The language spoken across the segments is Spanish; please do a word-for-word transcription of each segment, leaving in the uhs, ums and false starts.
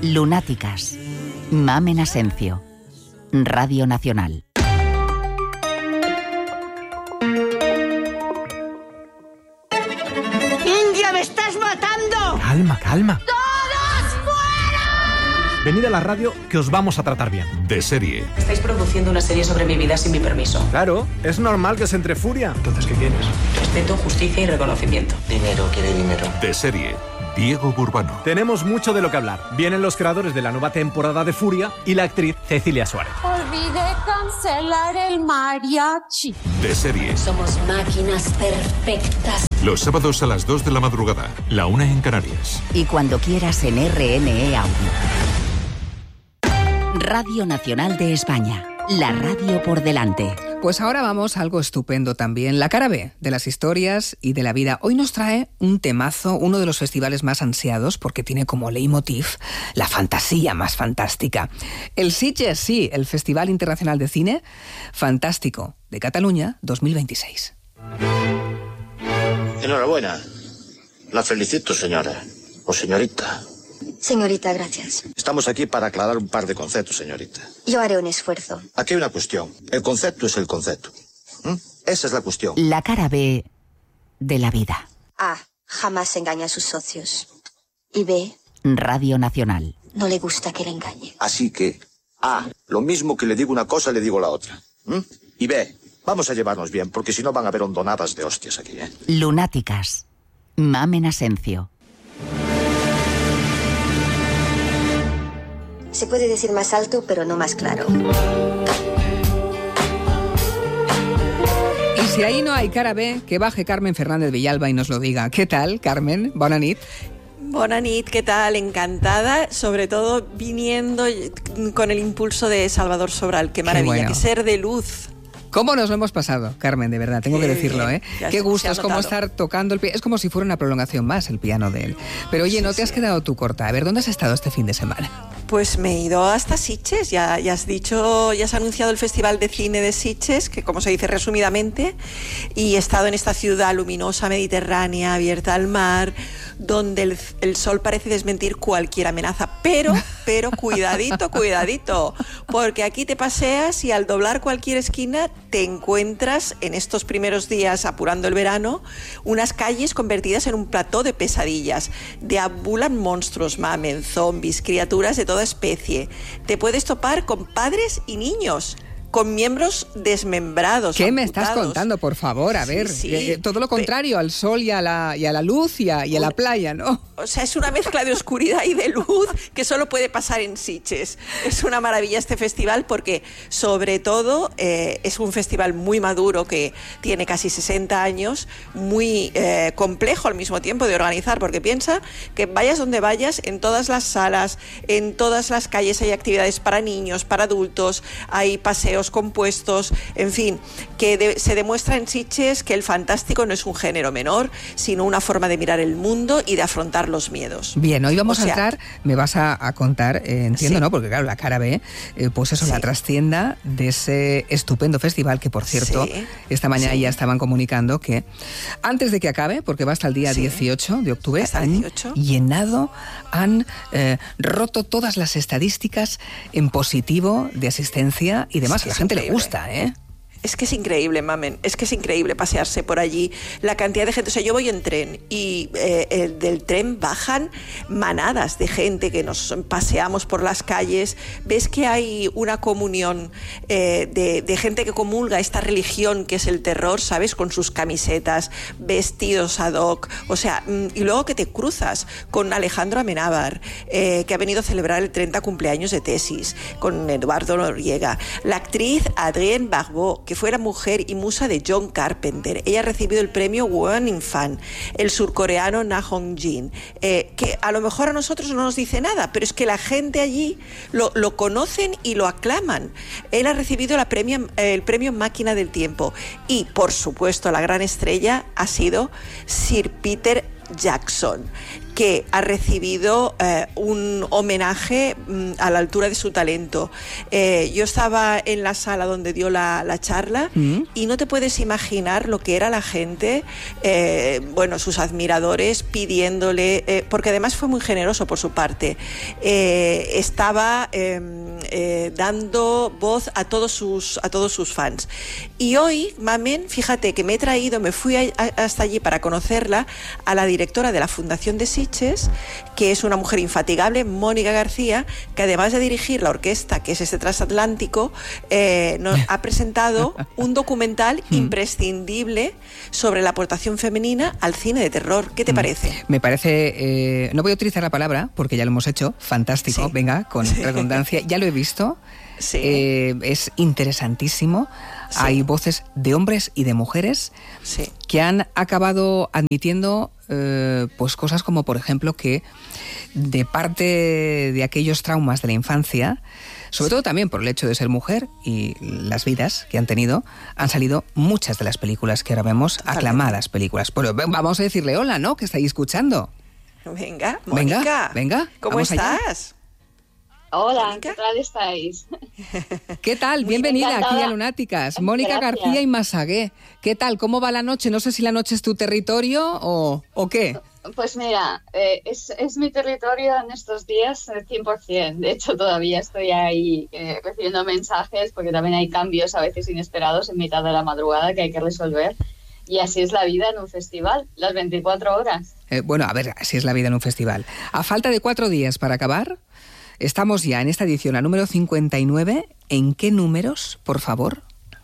Lunáticas. Mamen Asencio. Radio Nacional. ¡India, me estás matando! Calma, calma. ¡Todos fuera! Venid a la radio que os vamos a tratar bien. De serie. Estáis produciendo una serie sobre mi vida sin mi permiso. Claro, es normal que se entre furia. Entonces, ¿qué quieres? Respeto, justicia y reconocimiento. Dinero, quiere dinero. De serie. Diego Burbano. Tenemos mucho de lo que hablar. Vienen los creadores de la nueva temporada de Furia y la actriz Cecilia Suárez. Olvidé cancelar el mariachi. De serie. Somos máquinas perfectas. Los sábados a las dos de la madrugada, la una en Canarias. Y cuando quieras en R N E Audio. Radio Nacional de España. La radio por delante. Pues ahora vamos a algo estupendo también, la cara B de las historias y de la vida. Hoy nos trae un temazo, uno de los festivales más ansiados, porque tiene como leitmotiv la fantasía más fantástica. El Sitges, sí, el Festival Internacional de Cine Fantástico de Cataluña dos mil veintiséis. Enhorabuena. La felicito, señora. O señorita. Señorita, gracias. Estamos aquí para aclarar un par de conceptos, señorita. Yo haré un esfuerzo. Aquí hay una cuestión. El concepto es el concepto. ¿Mm? Esa es la cuestión. La cara B de la vida. A. Jamás engaña a sus socios. Y B. Radio Nacional. No le gusta que le engañe. Así que, A. Lo mismo que le digo una cosa, le digo la otra. ¿Mm? Y B. Vamos a llevarnos bien, porque si no van a haber hondonadas de hostias aquí, ¿eh? Lunáticas. Mamen Asencio. Se puede decir más alto, pero no más claro. Y si ahí no hay cara B, que baje Carmen Fernández Villalba y nos lo diga. ¿Qué tal, Carmen? Bona nit. Bona nit, ¿qué tal? Encantada, sobre todo viniendo con el impulso de Salvador Sobral. Qué maravilla, qué, bueno. Qué ser de luz. ¿Cómo nos lo hemos pasado, Carmen? De verdad, tengo Qué que decirlo, ¿eh? Qué gusto, es como estar tocando el piano. Es como si fuera una prolongación más el piano de él. Pero oye, sí, no te has sí. quedado tú corta. A ver, ¿dónde has estado este fin de semana? Pues me he ido hasta Sitges. Ya, ya has dicho, ya has anunciado el Festival de Cine de Sitges, que como se dice resumidamente, y he estado en esta ciudad luminosa, mediterránea, abierta al mar, donde el, el sol parece desmentir cualquier amenaza. Pero, pero cuidadito, cuidadito, porque aquí te paseas y al doblar cualquier esquina te encuentras en estos primeros días, apurando el verano, unas calles convertidas en un plató de pesadillas. Deambulan monstruos, mamen, zombies, criaturas de toda especie. Te puedes topar con padres y niños, con miembros desmembrados. ¿Qué amputados. Me estás contando, por favor? A ver, sí, sí. Eh, todo lo contrario, al sol y a la, y a la luz y a, y a la playa, ¿no? O sea, es una mezcla de oscuridad y de luz que solo puede pasar en Sitges. Es una maravilla este festival porque, sobre todo, eh, es un festival muy maduro que tiene casi sesenta años, muy eh, complejo al mismo tiempo de organizar, porque piensa que vayas donde vayas, en todas las salas, en todas las calles hay actividades para niños, para adultos, hay paseos compuestos, en fin, que de, se demuestra en Sitges que el fantástico no es un género menor, sino una forma de mirar el mundo y de afrontar los miedos. Bien, hoy vamos o sea, a entrar, me vas a, a contar, eh, entiendo, sí. ¿no? Porque claro, la cara B, eh, pues eso, sí. la trastienda de ese estupendo festival que, por cierto, sí. esta mañana sí. ya estaban comunicando que antes de que acabe, porque va hasta el día sí. dieciocho de octubre, han dieciocho. llenado, han eh, roto todas las estadísticas en positivo de asistencia y demás. Sí, a la gente increíble. Le gusta, ¿eh? Es que es increíble, mamen, es que es increíble pasearse por allí, la cantidad de gente. O sea, yo voy en tren y eh, el, del tren bajan manadas de gente que nos paseamos por las calles. Ves que hay una comunión eh, de, de gente que comulga esta religión que es el terror, ¿sabes? Con sus camisetas, vestidos ad hoc. O sea, y luego que te cruzas con Alejandro Amenábar, eh, que ha venido a celebrar el treinta cumpleaños de Tesis, con Eduardo Noriega, la actriz Adrienne Barbeau, que fue la mujer y musa de John Carpenter. Ella ha recibido el premio Woman Fan, el surcoreano Na Hong-jin, eh, que a lo mejor a nosotros no nos dice nada, pero es que la gente allí lo, lo conocen y lo aclaman. Él ha recibido la premio, eh, el premio Máquina del Tiempo y, por supuesto, la gran estrella ha sido Sir Peter Jackson, que ha recibido eh, un homenaje mm, a la altura de su talento. Eh, yo estaba en la sala donde dio la, la charla mm. y no te puedes imaginar lo que era la gente, eh, bueno, sus admiradores pidiéndole, eh, porque además fue muy generoso por su parte, eh, estaba eh, eh, dando voz a todos sus a todos sus fans. Y hoy, Mamen, fíjate que me he traído, me fui a, a, hasta allí para conocerla, a la directora de la Fundación de Sitges, que es una mujer infatigable, Mónica García, que además de dirigir la orquesta, que es este transatlántico, eh, nos ha presentado un documental imprescindible sobre la aportación femenina al cine de terror. ¿Qué te parece? Me parece, eh, no voy a utilizar la palabra porque ya lo hemos hecho, fantástico, sí. Venga, con sí. redundancia, ya lo he visto, sí. eh, es interesantísimo. Sí. Hay voces de hombres y de mujeres sí. que han acabado admitiendo eh, pues cosas como, por ejemplo, que de parte de aquellos traumas de la infancia, sobre sí. todo también por el hecho de ser mujer y las vidas que han tenido, han salido muchas de las películas que ahora vemos, aclamadas películas. Pero vamos a decirle hola, ¿no? Que estáis escuchando. Venga, Mónica. Venga, venga. ¿Cómo estás? Allá. Hola, ¿Mónica? ¿Qué tal estáis? ¿Qué tal? Bienvenida aquí a Lunáticas. Mónica Gracias. García y Massagué. ¿Qué tal? ¿Cómo va la noche? No sé si la noche es tu territorio o, o qué. Pues mira, eh, es, es mi territorio en estos días cien por ciento. De hecho, todavía estoy ahí eh, recibiendo mensajes porque también hay cambios a veces inesperados en mitad de la madrugada que hay que resolver. Y así es la vida en un festival, las veinticuatro horas. Eh, bueno, a ver, así es la vida en un festival. A falta de cuatro días para acabar... Estamos ya en esta edición, la número cincuenta y nueve. ¿En qué números, por favor?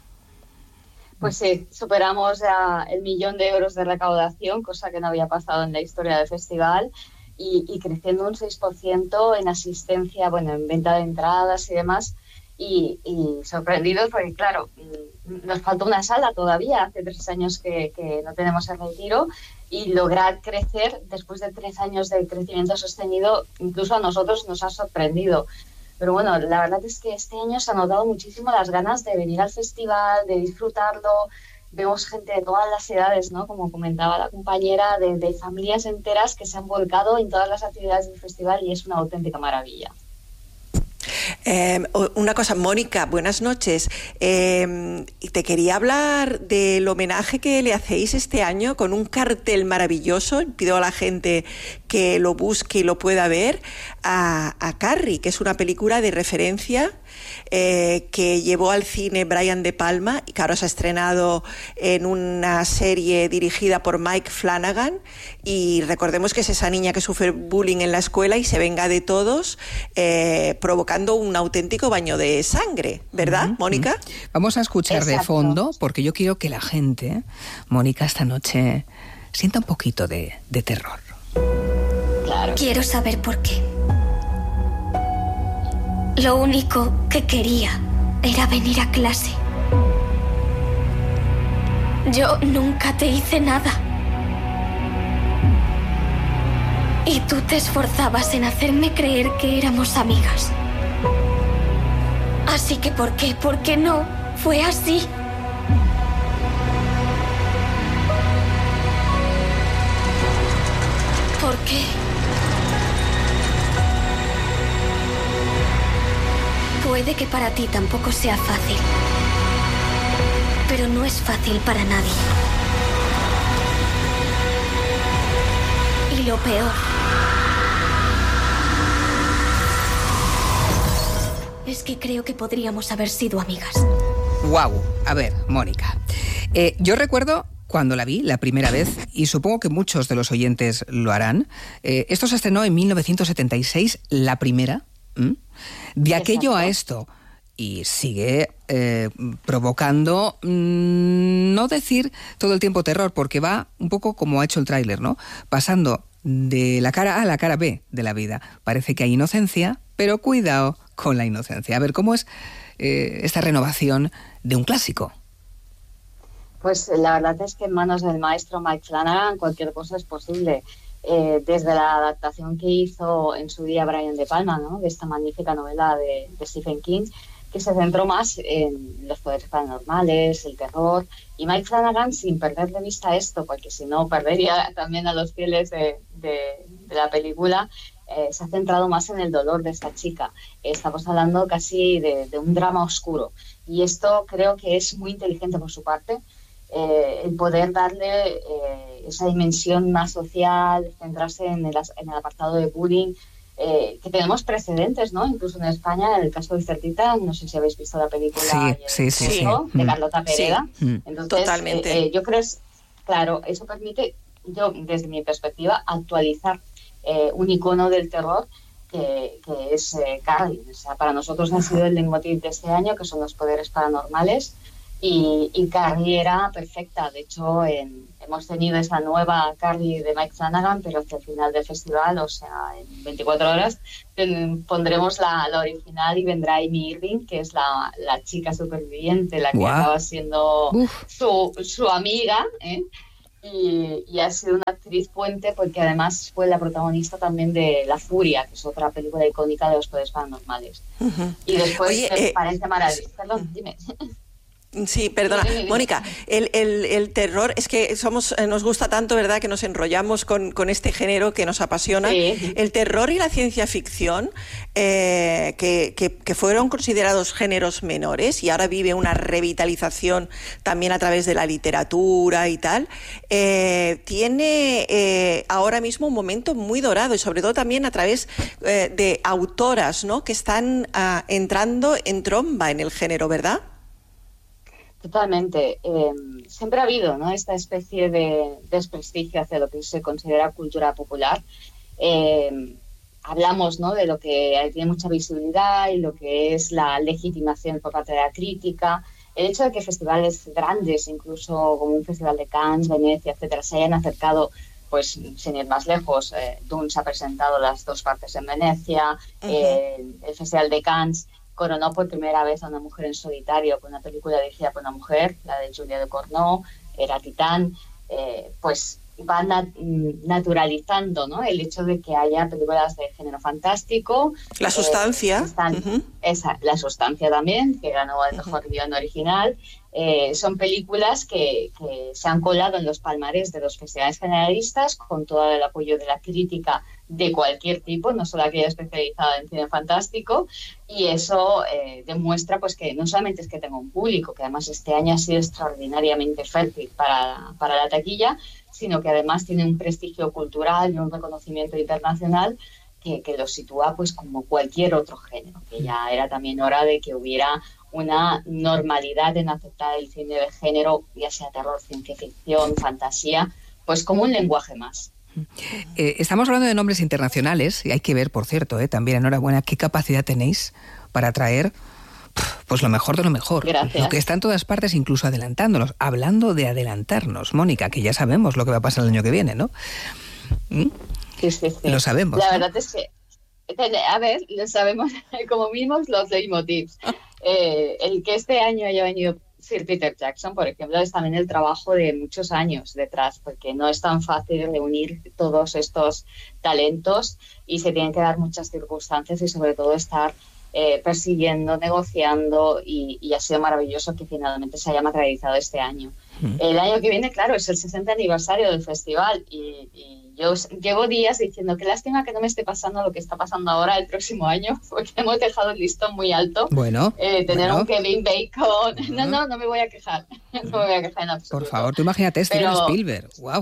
Pues sí, superamos ya el millón de euros de recaudación, cosa que no había pasado en la historia del festival, y, y creciendo un seis por ciento en asistencia, bueno, en venta de entradas y demás, y, y sorprendidos porque, claro, nos falta una sala todavía, hace tres años que, que no tenemos el retiro, y lograr crecer después de tres años de crecimiento sostenido, incluso a nosotros nos ha sorprendido. Pero bueno, la verdad es que este año se han notado muchísimo las ganas de venir al festival, de disfrutarlo. Vemos gente de todas las edades, ¿no? Como comentaba la compañera, de, de familias enteras que se han volcado en todas las actividades del festival y es una auténtica maravilla. Eh, una cosa, Mónica, buenas noches. Eh, te quería hablar del homenaje que le hacéis este año con un cartel maravilloso. Pido a la gente que lo busque y lo pueda ver, a, a Carrie, que es una película de referencia eh, que llevó al cine Brian De Palma y que ahora se ha estrenado en una serie dirigida por Mike Flanagan. Y recordemos que es esa niña que sufre bullying en la escuela y se venga de todos, eh, provocando un auténtico baño de sangre, ¿verdad, uh-huh, Mónica? Uh-huh. Vamos a escuchar Exacto. de fondo, porque yo quiero que la gente, Mónica, esta noche sienta un poquito de, de terror. Claro. Quiero saber por qué. Lo único que quería era venir a clase. Yo nunca te hice nada. Y tú te esforzabas en hacerme creer que éramos amigas. Así que ¿por qué? ¿Por qué no? Fue así. ¿Por qué? Puede que para ti tampoco sea fácil, pero no es fácil para nadie. Y lo peor es que creo que podríamos haber sido amigas. Guau, a ver, Mónica. Eh, yo recuerdo cuando la vi la primera vez, y supongo que muchos de los oyentes lo harán, eh, esto se estrenó en mil novecientos setenta y seis, la primera. ¿Mm? De aquello Exacto. a esto, y sigue eh, provocando, mmm, no decir todo el tiempo terror, porque va un poco como ha hecho el tráiler, ¿no? Pasando de la cara A a la cara B de la vida. Parece que hay inocencia, pero cuidado con la inocencia. A ver, ¿cómo es eh, esta renovación de un clásico? Pues la verdad es que en manos del maestro Mike Flanagan cualquier cosa es posible. Eh, desde la adaptación que hizo en su día Brian De Palma, ¿no? De esta magnífica novela de, de Stephen King, que se centró más en los poderes paranormales, el terror, y Mike Flanagan, sin perder de vista esto, porque si no perdería también a los fieles de, de, de la película, eh, se ha centrado más en el dolor de esta chica. Estamos hablando casi de, de un drama oscuro, y esto creo que es muy inteligente por su parte, eh, el poder darle eh, esa dimensión más social, centrarse en el, en el apartado de bullying, Eh, que tenemos precedentes, ¿no? Incluso en España, en el caso de Certita, no sé si habéis visto la película sí, sí, sí, ¿no? sí. de Carlota Pereda. Sí. Entonces, Totalmente. Eh, eh, yo creo, es, claro, eso permite, yo desde mi perspectiva, actualizar eh, un icono del terror que, que es eh, Carrie. O sea, para nosotros ha sido el leitmotiv de este año, que son los poderes paranormales, y, y Carrie era perfecta. De hecho, en, hemos tenido esa nueva Carrie de Mike Flanagan, pero hacia el final del festival, o sea, en veinticuatro horas, ten, pondremos la, la original y vendrá Amy Irving, que es la, la chica superviviente, la que wow. acaba siendo su, su amiga, ¿eh? Y, y ha sido una actriz puente porque además fue la protagonista también de La Furia, que es otra película icónica de los poderes paranormales. Uh-huh. Y después Oye, me eh, parece maravilloso. Perdón, dime. Sí, perdona, Mónica, el, el, el terror, es que somos, nos gusta tanto, ¿verdad?, que nos enrollamos con, con este género que nos apasiona. Sí. El terror y la ciencia ficción, eh, que, que, que fueron considerados géneros menores y ahora vive una revitalización también a través de la literatura y tal, eh, tiene eh, ahora mismo un momento muy dorado y sobre todo también a través eh, de autoras, ¿no?, que están uh, entrando en tromba en el género, ¿verdad? Totalmente. Eh, siempre ha habido, ¿no?, esta especie de desprestigio hacia lo que se considera cultura popular. Eh, hablamos, ¿no?, de lo que tiene mucha visibilidad y lo que es la legitimación por parte de la crítica. El hecho de que festivales grandes, incluso como un festival de Cannes, Venecia, etcétera, se hayan acercado, pues sin ir más lejos, eh, Dune se ha presentado las dos partes en Venecia, uh-huh. eh, el festival de Cannes coronó por primera vez a una mujer en solitario con una película dirigida por una mujer, la de Julia Ducournau, era Titán, eh, pues va nat- naturalizando, ¿no?, el hecho de que haya películas de género fantástico. La sustancia. Eh, están, uh-huh. esa, la sustancia también, que ganó el mejor uh-huh. guión original. Eh, son películas que, que se han colado en los palmarés de los festivales generalistas con todo el apoyo de la crítica de cualquier tipo, no solo aquella especializada en cine fantástico, y eso eh, demuestra pues que no solamente es que tenga un público, que además este año ha sido extraordinariamente fértil para, para la taquilla, sino que además tiene un prestigio cultural y un reconocimiento internacional que, que lo sitúa pues como cualquier otro género, que ya era también hora de que hubiera una normalidad en aceptar el cine de género, ya sea terror, ciencia ficción, fantasía, pues como un lenguaje más. Eh, estamos hablando de nombres internacionales y hay que ver, por cierto, eh, también enhorabuena, qué capacidad tenéis para traer pues lo mejor de lo mejor. Gracias. Lo que está en todas partes, incluso adelantándonos. Hablando de adelantarnos, Mónica, que ya sabemos lo que va a pasar el año que viene, ¿no? ¿Mm? Sí, sí, sí. Lo sabemos. La ¿no? verdad es que, a ver, lo sabemos como mismos los leitmotivs. Eh, el que este año haya venido Sir Peter Jackson, por ejemplo, es también el trabajo de muchos años detrás, porque no es tan fácil reunir todos estos talentos y se tienen que dar muchas circunstancias y sobre todo estar eh, persiguiendo, negociando y, y ha sido maravilloso que finalmente se haya materializado este año. Mm. El año que viene, claro, es el sesenta aniversario del festival y, y yo llevo días diciendo qué lástima que no me esté pasando lo que está pasando ahora el próximo año, porque hemos dejado el listón muy alto. Bueno, eh, tener bueno. un Kevin Bacon. Uh-huh. No, no, no me voy a quejar. No me voy a quejar en absoluto. Por favor, tú imagínate Steven Pero... Spielberg. Wow.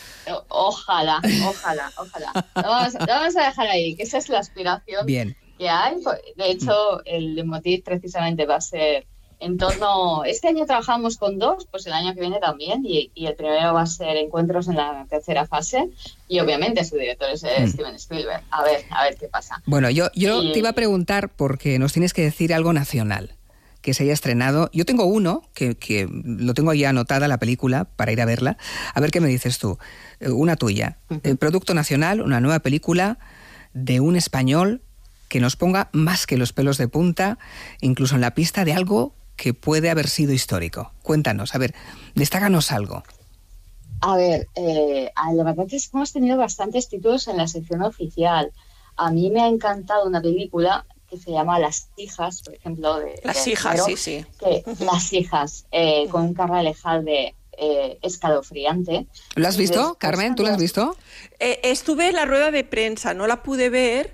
Ojalá, ojalá, ojalá. Lo vamos, lo vamos a dejar ahí, que esa es la aspiración Bien. que hay. De hecho, el motiv precisamente va a ser en torno... Este año trabajamos con dos, pues el año que viene también, y, y el primero va a ser Encuentros en la tercera fase, y obviamente su director es mm. Steven Spielberg. A ver, a ver qué pasa. Bueno, yo, yo y... te iba a preguntar, porque nos tienes que decir algo nacional que se haya estrenado. Yo tengo uno, que, que lo tengo ya anotada la película para ir a verla. A ver qué me dices tú. Una tuya. Uh-huh. El producto nacional, una nueva película de un español que nos ponga más que los pelos de punta, incluso en la pista de algo que puede haber sido histórico. Cuéntanos, a ver, destáganos algo. A ver, eh, la verdad es que hemos tenido bastantes títulos en la sección oficial. A mí me ha encantado una película que se llama Las hijas, por ejemplo. De, las de hijas, género, sí, sí. Que, las hijas, eh, con un Carralejalde eh, escalofriante. ¿Lo has visto, después, Carmen? ¿Tú lo has visto? Eh, estuve en la rueda de prensa, no la pude ver,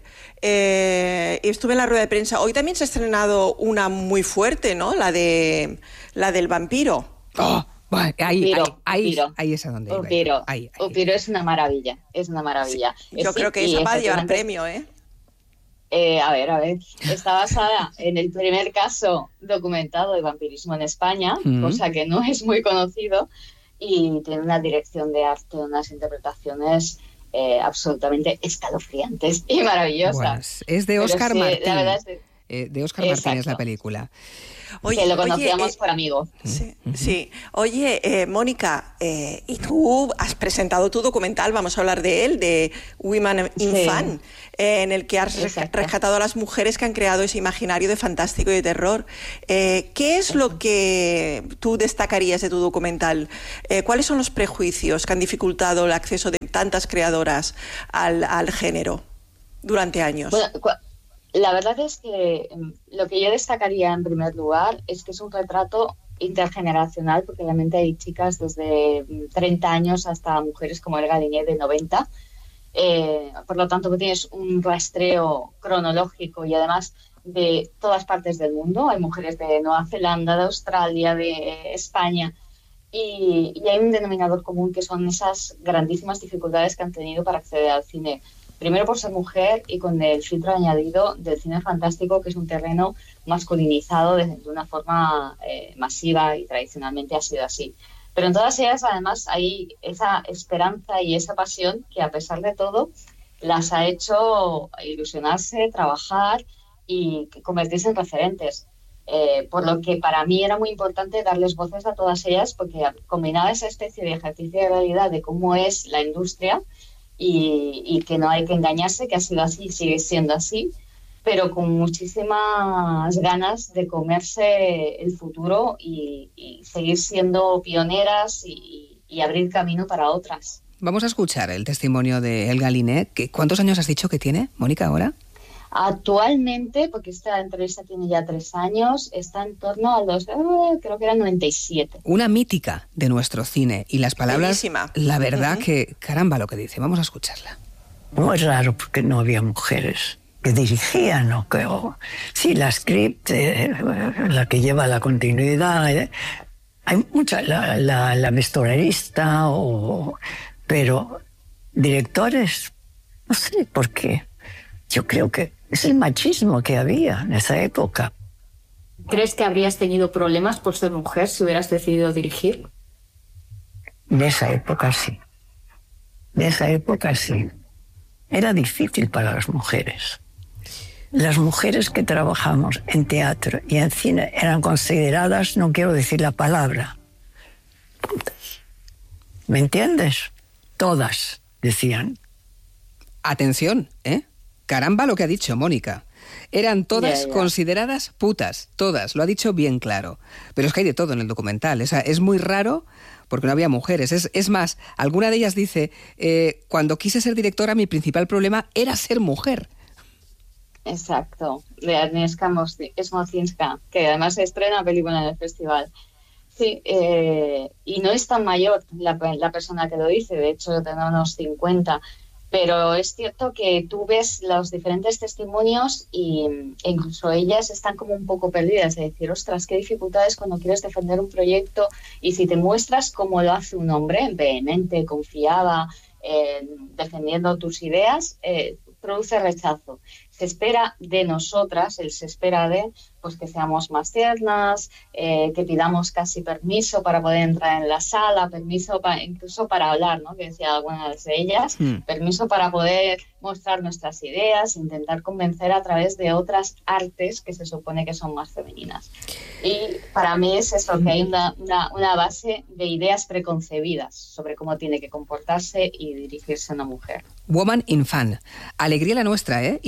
eh, estuve en la rueda de prensa. Hoy también se ha estrenado una muy fuerte, ¿no? La de la del vampiro. ¡Oh! Bueno, ahí, Upiro, ahí, ahí, Upiro. ahí es a donde iba. Upiro, Ahí, ahí. Upiro es una maravilla, es una maravilla. Sí, yo sí, creo que esa va a llevar premio, ¿eh? Eh, a ver, a ver, está basada en el primer caso documentado de vampirismo en España, mm. cosa que no es muy conocido, y tiene una dirección de arte, unas interpretaciones eh, absolutamente escalofriantes y maravillosas. Bueno, es de Óscar sí, Martín. La verdad es de... eh, de Óscar Martín es la película. Oye, que lo conocíamos oye, eh, por amigo. Sí, sí. Oye, eh, Mónica, eh, y tú has presentado tu documental, vamos a hablar de él, de Women in sí. Fan, eh, en el que has Exacto. rescatado a las mujeres que han creado ese imaginario de fantástico y de terror. Eh, ¿Qué es lo que tú destacarías de tu documental? Eh, ¿Cuáles son los prejuicios que han dificultado el acceso de tantas creadoras al, al género durante años? Bueno, la verdad es que lo que yo destacaría en primer lugar es que es un retrato intergeneracional, porque realmente hay chicas desde treinta años hasta mujeres como Elga Linet de noventa. Eh, por lo tanto, tienes un rastreo cronológico y además de todas partes del mundo. Hay mujeres de Nueva Zelanda, de Australia, de España. Y, y hay un denominador común que son esas grandísimas dificultades que han tenido para acceder al cine. Primero por ser mujer y con el filtro añadido del cine fantástico, que es un terreno masculinizado de, de una forma eh, masiva y tradicionalmente ha sido así. Pero en todas ellas, además, hay esa esperanza y esa pasión que, a pesar de todo, las ha hecho ilusionarse, trabajar y convertirse en referentes. Eh, por lo que para mí era muy importante darles voces a todas ellas, porque combinaba esa especie de ejercicio de realidad de cómo es la industria, Y, y que no hay que engañarse, que ha sido así y sigue siendo así, pero con muchísimas ganas de comerse el futuro y, y seguir siendo pioneras y, y abrir camino para otras. Vamos a escuchar el testimonio de Elga Linet. ¿Cuántos años has dicho que tiene, Mónica, ahora? Actualmente, porque esta entrevista tiene ya tres años, está en torno a los, eh, creo que eran noventa y siete. Una mítica de nuestro cine. Y las palabras, Bellísima. La verdad uh-huh. que, caramba lo que dice. Vamos a escucharla. Muy raro porque no había mujeres que dirigían, o que, o, sí, la script, eh, la que lleva la continuidad, eh, hay mucha, la, la, la vestuarista, o, pero directores, no sé por qué. Yo creo que es el machismo que había en esa época. ¿Crees que habrías tenido problemas por ser mujer si hubieras decidido dirigir? De esa época sí. De esa época sí. Era difícil para las mujeres. Las mujeres que trabajamos en teatro y en cine eran consideradas, no quiero decir la palabra, putas. ¿Me entiendes? Todas, decían. Atención, ¿eh? Caramba lo que ha dicho Mónica. Eran todas yeah, yeah. consideradas putas, todas, lo ha dicho bien claro. Pero es que hay de todo en el documental. O sea, es muy raro porque no había mujeres. Es, es más, alguna de ellas dice, eh, cuando quise ser directora mi principal problema era ser mujer. Exacto, de Agnieszka Smoczyńska, que además se estrena película en el festival. Sí, eh, y no es tan mayor la, la persona que lo dice, de hecho tendrá unos cincuenta. Pero es cierto que tú ves los diferentes testimonios y, e incluso ellas están como un poco perdidas, de decir, ostras, qué dificultades cuando quieres defender un proyecto y si te muestras como lo hace un hombre, vehemente, confiada, eh, defendiendo tus ideas, eh, produce rechazo. Se espera de nosotras, él se espera de pues que seamos más tiernas, eh, que pidamos casi permiso para poder entrar en la sala, permiso para, incluso para hablar, ¿no? Que decía algunas de ellas, mm. permiso para poder mostrar nuestras ideas, intentar convencer a través de otras artes que se supone que son más femeninas. Y para mí es eso, que hay una, una, una base de ideas preconcebidas sobre cómo tiene que comportarse y dirigirse una mujer. Woman in Fan. Alegría la nuestra, ¿eh? Y la mía.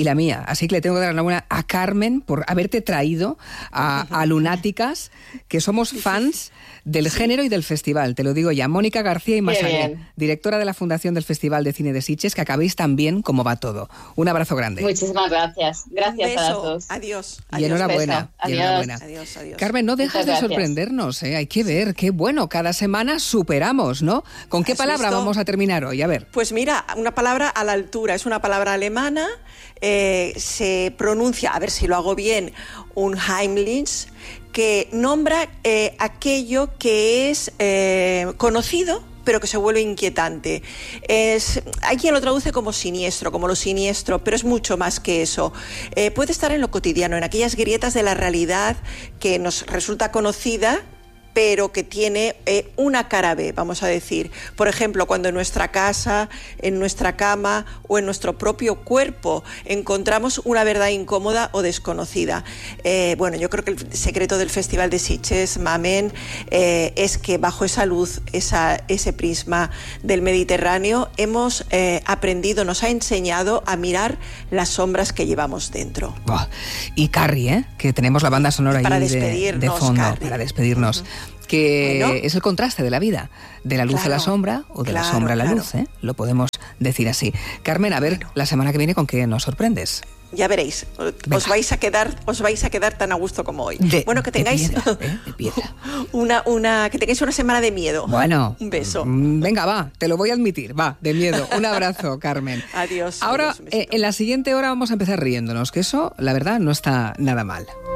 Así que le tengo que dar la enhorabuena a Carmen por haberte traído a, a Lunáticas, que somos fans del sí. género y del festival. Te lo digo ya. Mónica García y Massagué, directora de la Fundación del Festival de Cine de Sitges, que acabéis tan bien como va todo. Un abrazo grande. Muchísimas gracias. Gracias beso. a las dos. Adiós. Y adiós. enhorabuena. Y adiós. enhorabuena. Adiós, adiós. Carmen, no dejas Muchas de gracias. sorprendernos, ¿eh? Hay que ver, qué bueno. Cada semana superamos, ¿no? ¿Con qué palabra visto? vamos a terminar hoy? A ver. Pues mira, una palabra a la altura. Es una palabra alemana. Eh, se pronuncia, a ver si lo hago bien, un Heimlich, que nombra eh, aquello que es eh, conocido, pero que se vuelve inquietante. Es, hay quien lo traduce como siniestro, como lo siniestro, pero es mucho más que eso. Eh, puede estar en lo cotidiano, en aquellas grietas de la realidad que nos resulta conocida, pero que tiene eh, una cara B, vamos a decir. Por ejemplo, cuando en nuestra casa, en nuestra cama o en nuestro propio cuerpo encontramos una verdad incómoda o desconocida. Eh, bueno, yo creo que el secreto del Festival de Sitges, Mamen, eh, es que bajo esa luz, esa, ese prisma del Mediterráneo, hemos eh, aprendido, nos ha enseñado a mirar las sombras que llevamos dentro. Oh, y Carrie, ¿eh? Que tenemos la banda sonora para ahí despedirnos, de, de fondo, Carrie. para despedirnos. Uh-huh. Que bueno, es el contraste de la vida, de la luz claro, a la sombra o de claro, la sombra a la claro. luz, ¿eh? Lo podemos decir así. Carmen, a ver, bueno. la semana que viene con qué nos sorprendes. Ya veréis, Venga. os vais a quedar, os vais a quedar tan a gusto como hoy. De, bueno, que tengáis de piedra, ¿eh? de piedra. una, una, que tengáis una semana de miedo. Bueno, un beso. Venga, va, te lo voy a admitir, va, de miedo. Un abrazo, Carmen. Adiós. Ahora, adiós, eh, en la siguiente hora vamos a empezar riéndonos, que eso, la verdad, no está nada mal.